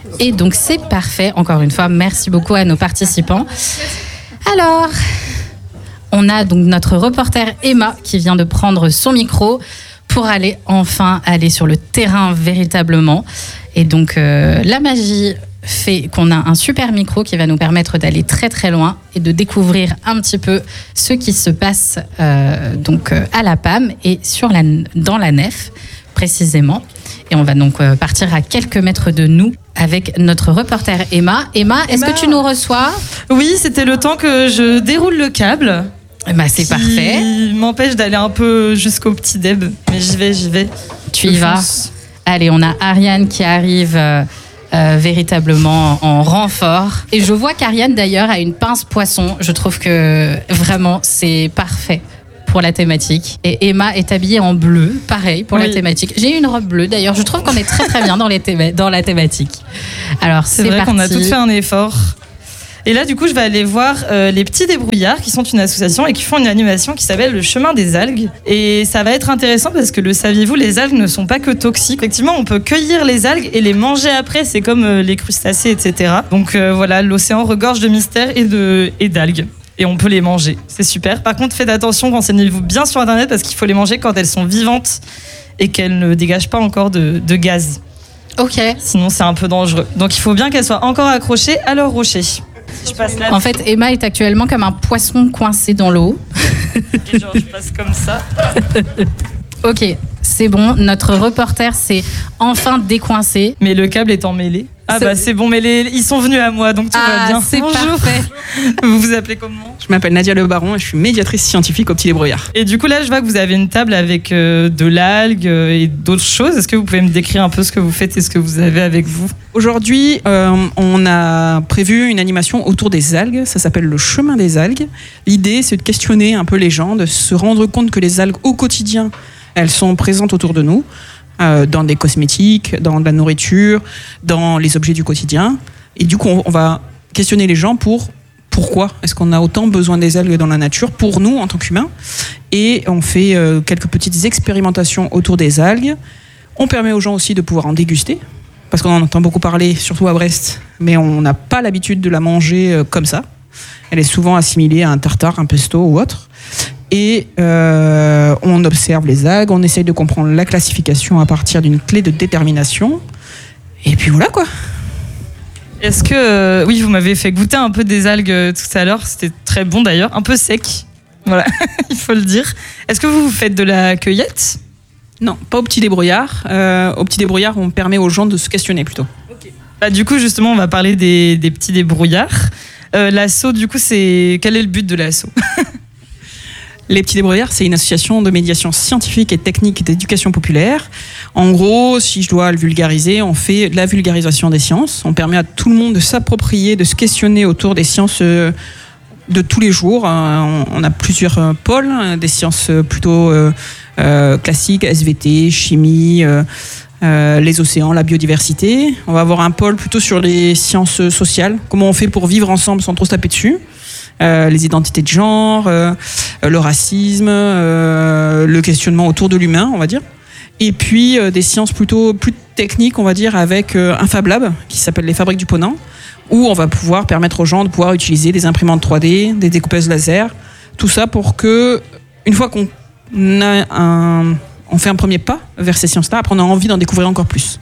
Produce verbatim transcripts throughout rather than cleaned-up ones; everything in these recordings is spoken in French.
Et donc c'est parfait. Encore une fois, merci beaucoup à nos participants. Alors, on a donc notre reporter Emma qui vient de prendre son micro pour aller enfin aller sur le terrain véritablement. Et donc euh, la magie fait qu'on a un super micro qui va nous permettre d'aller très très loin et de découvrir un petit peu ce qui se passe euh, donc euh, à la P A M et sur la, dans la nef précisément. Et on va donc euh, partir à quelques mètres de nous avec notre reporter Emma. Emma, est-ce Emma. que tu nous reçois ? Oui, c'était le temps que je déroule le câble. Bah, c'est qui parfait. Qui m'empêche d'aller un peu jusqu'au petit déb. Mais j'y vais, j'y vais. Tu Je y vas. fonce. Allez, on a Ariane qui arrive euh, euh, véritablement en renfort. Et je vois qu'Ariane d'ailleurs a une pince poisson. Je trouve que vraiment c'est parfait pour la thématique. Et Emma est habillée en bleu, pareil pour Oui. la thématique. J'ai une robe bleue d'ailleurs. Je trouve qu'on est très très bien dans, les théma- dans la thématique. Alors c'est, C'est vrai parti. qu'on a toutes fait un effort. Et là, du coup, je vais aller voir euh, les Petits Débrouillards, qui sont une association et qui font une animation qui s'appelle le Chemin des algues. Et ça va être intéressant parce que, le saviez-vous, les algues ne sont pas que toxiques. Effectivement, on peut cueillir les algues et les manger après. C'est comme euh, les crustacés, et cetera. Donc euh, voilà, l'océan regorge de mystères et, de, et d'algues. Et on peut les manger. C'est super. Par contre, faites attention, renseignez-vous bien sur Internet parce qu'il faut les manger quand elles sont vivantes et qu'elles ne dégagent pas encore de, de gaz. Ok. Sinon, c'est un peu dangereux. Donc, il faut bien qu'elles soient encore accrochées à leur rocher. Je passe là. En fait, Emma est actuellement comme un poisson coincé dans l'eau. Et genre, je passe comme ça. Ok, c'est bon. Notre reporter s'est enfin décoincé. Mais le câble est emmêlé. Ah C'est- bah c'est bon, mais les... ils sont venus à moi, donc tout va Ah, bien. c'est Bonjour. parfait. Vous vous appelez comment ? Je m'appelle Nadia Le Baron et je suis médiatrice scientifique au Petit Débrouillard. Et du coup là, je vois que vous avez une table avec euh, de l'algue euh, et d'autres choses. Est-ce que vous pouvez me décrire un peu ce que vous faites et ce que vous avez avec vous ? Aujourd'hui, euh, on a prévu une animation autour des algues. Ça s'appelle le chemin des algues. L'idée, c'est de questionner un peu les gens, de se rendre compte que les algues au quotidien, elles sont présentes autour de nous. Euh, dans des cosmétiques, dans de la nourriture, dans les objets du quotidien. Et du coup, on, on va questionner les gens pour pourquoi est-ce qu'on a autant besoin des algues dans la nature, pour nous en tant qu'humains. Et on fait euh, quelques petites expérimentations autour des algues. On permet aux gens aussi de pouvoir en déguster, parce qu'on en entend beaucoup parler, surtout à Brest, mais on n'a pas l'habitude de la manger euh, comme ça. Elle est souvent assimilée à un tartare, un pesto ou autre. Et euh, on observe les algues, on essaye de comprendre la classification à partir d'une clé de détermination. Et puis voilà quoi. Est-ce que... euh, oui, vous m'avez fait goûter un peu des algues euh, tout à l'heure. C'était très bon d'ailleurs. Un peu sec. Voilà, il faut le dire. Est-ce que vous, vous faites de la cueillette ? Non, pas au Petit Débrouillard. Euh, au Petit Débrouillard, on permet aux gens de se questionner plutôt. Bah, du coup, justement, on va parler des, des Petits Débrouillards. Euh, l'asso, du coup, c'est... Quel est le but de l'asso ? Les Petits Débrouillards, c'est une association de médiation scientifique et technique d'éducation populaire. En gros, si je dois le vulgariser, on fait de la vulgarisation des sciences. On permet à tout le monde de s'approprier, de se questionner autour des sciences euh, de tous les jours. Euh, on a plusieurs euh, pôles, hein, des sciences euh, plutôt euh, euh, classiques, S V T, chimie, euh, euh, les océans, la biodiversité. On va avoir un pôle plutôt sur les sciences sociales, comment on fait pour vivre ensemble sans trop se taper dessus. Euh, les identités de genre, euh, le racisme, euh, le questionnement autour de l'humain, on va dire. Et puis euh, des sciences plutôt plus techniques, on va dire, avec euh, un Fab Lab qui s'appelle les Fabriques du Ponant, où on va pouvoir permettre aux gens de pouvoir utiliser des imprimantes trois D, des découpeuses laser, tout ça pour que, une fois qu'on a un, on fait un premier pas vers ces sciences-là, après on a envie d'en découvrir encore plus.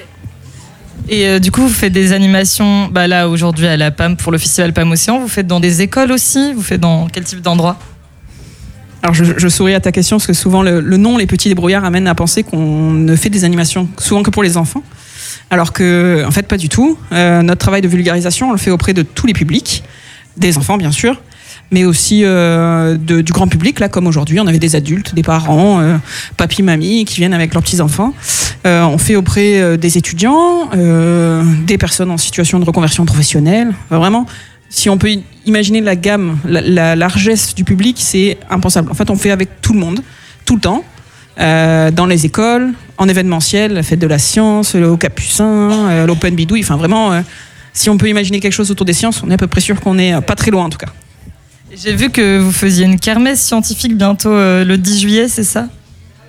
Et euh, du coup, vous faites des animations, bah là, aujourd'hui, à la P A M, pour le festival P A M Océan. Vous faites dans des écoles aussi ? Vous faites dans quel type d'endroit ? Alors je, je souris à ta question parce que souvent le, le nom Les Petits Débrouillards amène à penser qu'on ne fait des animations souvent que pour les enfants, alors que en fait pas du tout. Euh, notre travail de vulgarisation on le fait auprès de tous les publics, des enfants bien sûr, mais aussi euh, de, du grand public. Là comme aujourd'hui on avait des adultes, des parents, euh, papy, mamie qui viennent avec leurs petits enfants. Euh, on fait auprès euh, des étudiants, euh, des personnes en situation de reconversion professionnelle. Enfin, vraiment. Si on peut imaginer la gamme, la, la largesse du public, c'est impensable. En fait, on fait avec tout le monde, tout le temps, euh, dans les écoles, en événementiel, la fête de la science, le Capucin, euh, l'Open Bidouille. Enfin, vraiment, euh, si on peut imaginer quelque chose autour des sciences, on est à peu près sûr qu'on est pas très loin, en tout cas. J'ai vu que vous faisiez une kermesse scientifique bientôt euh, le dix juillet, c'est ça ?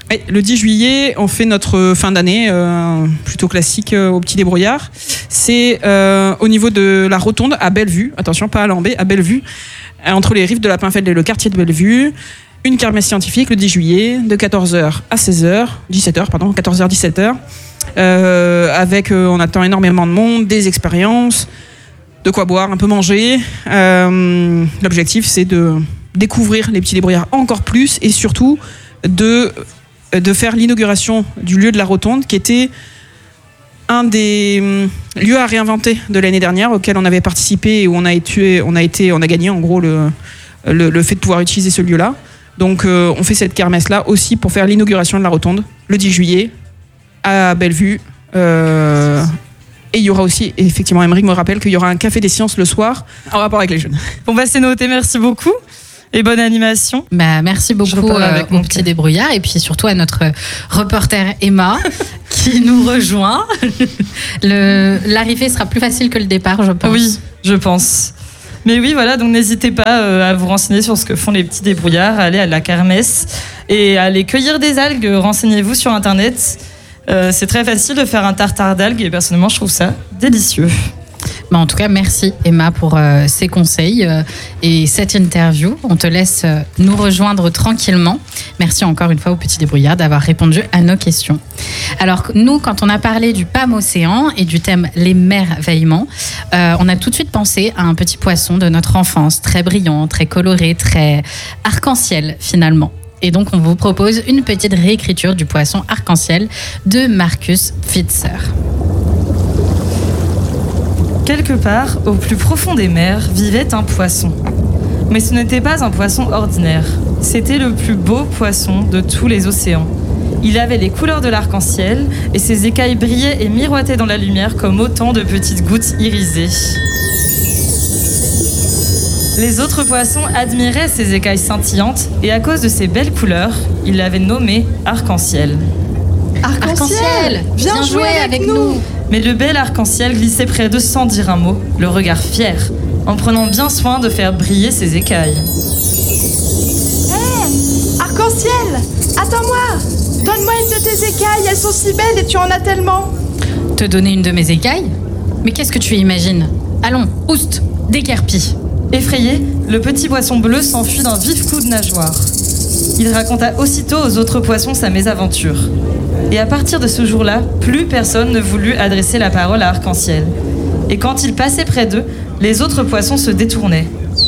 Et le dix juillet, on fait notre fin d'année, euh, plutôt classique euh, au Petit Débrouillard. C'est euh, au niveau de la rotonde à Bellevue, attention, pas à Lambé, à Bellevue, euh, entre les rives de la Pinfeld et le quartier de Bellevue. Une kermesse scientifique le dix juillet, de quatorze heures à seize heures, dix-sept heures, pardon, quatorze heures, dix-sept heures, euh, avec, euh, on attend énormément de monde, des expériences, de quoi boire, un peu manger. Euh, l'objectif, c'est de découvrir les Petits Débrouillards encore plus et surtout de... de faire l'inauguration du lieu de la rotonde qui était un des lieux à réinventer de l'année dernière auquel on avait participé et où on a été, on a, été, on a gagné en gros le, le, le fait de pouvoir utiliser ce lieu-là. Donc euh, on fait cette kermesse-là aussi pour faire l'inauguration de la rotonde le dix juillet à Bellevue. Euh, et il y aura aussi, effectivement, Aymeric me rappelle qu'il y aura un café des sciences le soir en rapport avec les jeunes. Bon bah c'est noté, merci beaucoup. Et bonne animation. Bah, merci beaucoup euh, au Petit Débrouillard et puis surtout à notre reporter Emma qui nous rejoint. Le, l'arrivée sera plus facile que le départ, je pense. Oui, je pense. Mais oui, voilà, donc n'hésitez pas euh, à vous renseigner sur ce que font les Petits Débrouillards, à aller à la kermesse et à aller cueillir des algues. Renseignez-vous sur Internet. Euh, c'est très facile de faire un tartare d'algues et personnellement, je trouve ça délicieux. Bah en tout cas, merci Emma pour euh, ces conseils euh, et cette interview. On te laisse euh, nous rejoindre tranquillement. Merci encore une fois au Petit Débrouillard d'avoir répondu à nos questions. Alors nous, quand on a parlé du P A M Océan et du thème les merveillements, euh, on a tout de suite pensé à un petit poisson de notre enfance, très brillant, très coloré, très arc-en-ciel finalement. Et donc on vous propose une petite réécriture du poisson arc-en-ciel de Marcus Pfister. Quelque part, au plus profond des mers, vivait un poisson. Mais ce n'était pas un poisson ordinaire. C'était le plus beau poisson de tous les océans. Il avait les couleurs de l'arc-en-ciel et ses écailles brillaient et miroitaient dans la lumière comme autant de petites gouttes irisées. Les autres poissons admiraient ses écailles scintillantes et à cause de ses belles couleurs, ils l'avaient nommé arc-en-ciel. Arc-en-ciel, viens, viens jouer avec, avec nous. nous Mais le bel arc-en-ciel glissait près d'eux sans dire un mot, le regard fier, en prenant bien soin de faire briller ses écailles. Hé, hey, arc-en-ciel, attends-moi. Donne-moi une de tes écailles, elles sont si belles et tu en as tellement. Te donner une de mes écailles ? Mais qu'est-ce que tu imagines ? Allons, oust, déguerpis. Effrayé, le petit poisson bleu s'enfuit d'un vif coup de nageoire. Il raconta aussitôt aux autres poissons sa mésaventure. Et à partir de ce jour-là, plus personne ne voulut adresser la parole à Arc-en-Ciel. Et quand il passait près d'eux, les autres poissons se détournaient.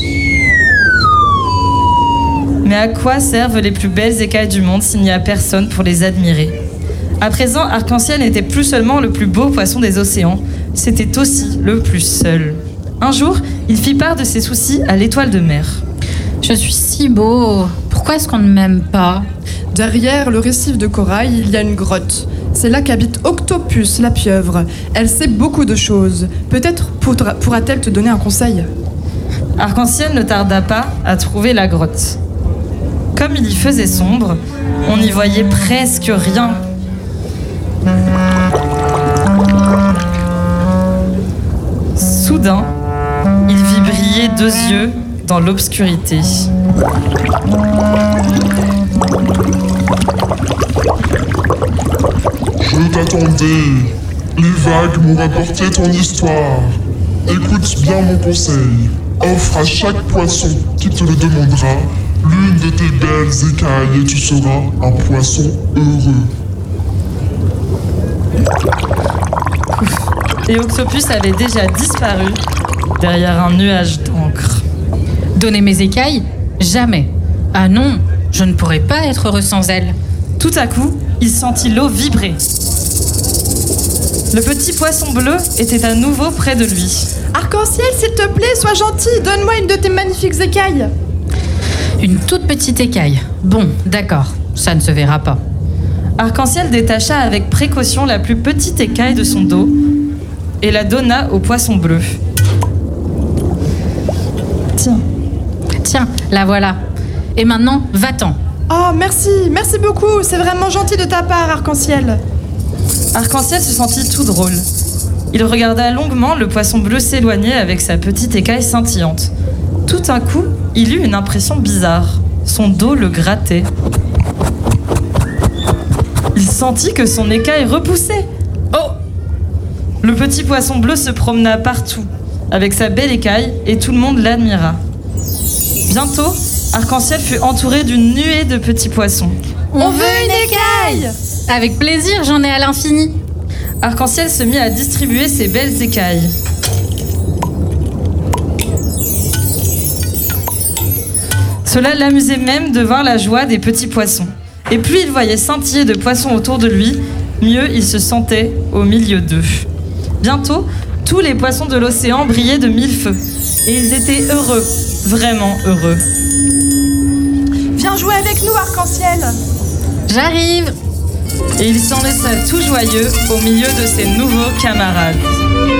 Mais à quoi servent les plus belles écailles du monde s'il n'y a personne pour les admirer ? À présent, Arc-en-Ciel n'était plus seulement le plus beau poisson des océans, c'était aussi le plus seul. Un jour, il fit part de ses soucis à l'étoile de mer. Je suis si beau, pourquoi est-ce qu'on ne m'aime pas ? Derrière le récif de corail, il y a une grotte. C'est là qu'habite Octopus, la pieuvre. Elle sait beaucoup de choses. Peut-être pourra-t-elle te donner un conseil. Arc-en-Ciel ne tarda pas à trouver la grotte. Comme il y faisait sombre, on n'y voyait presque rien. Soudain, il vit briller deux yeux dans l'obscurité. Je t'attendais. Les vagues m'ont rapporté ton histoire. Écoute bien mon conseil. Offre à chaque poisson qui te le demandera l'une de tes belles écailles et tu seras un poisson heureux. Et Octopus avait déjà disparu derrière un nuage d'encre. Donner mes écailles ? Jamais. Ah non, je ne pourrais pas être heureux sans elles. Tout à coup, il sentit l'eau vibrer. Le petit poisson bleu était à nouveau près de lui. Arc-en-ciel, s'il te plaît, sois gentil, donne-moi une de tes magnifiques écailles. Une toute petite écaille. Bon, d'accord, ça ne se verra pas. Arc-en-ciel détacha avec précaution la plus petite écaille de son dos et la donna au poisson bleu. Tiens. Tiens, la voilà. Et maintenant, va-t'en. Oh, merci, merci beaucoup, c'est vraiment gentil de ta part, Arc-en-ciel. Arc-en-ciel se sentit tout drôle. Il regarda longuement le poisson bleu s'éloigner avec sa petite écaille scintillante. Tout à coup, il eut une impression bizarre. Son dos le grattait. Il sentit que son écaille repoussait. Oh! Le petit poisson bleu se promena partout, avec sa belle écaille, et tout le monde l'admira. Bientôt, Arc-en-Ciel fut entouré d'une nuée de petits poissons. On veut une écaille! Avec plaisir, j'en ai à l'infini. Arc-en-Ciel se mit à distribuer ses belles écailles. Cela l'amusait même de voir la joie des petits poissons. Et plus il voyait scintiller de poissons autour de lui, mieux il se sentait au milieu d'eux. Bientôt, tous les poissons de l'océan brillaient de mille feux. Et ils étaient heureux, vraiment heureux. Viens jouer avec nous, Arc-en-Ciel! J'arrive. Et il s'en laissa tout joyeux au milieu de ses nouveaux camarades.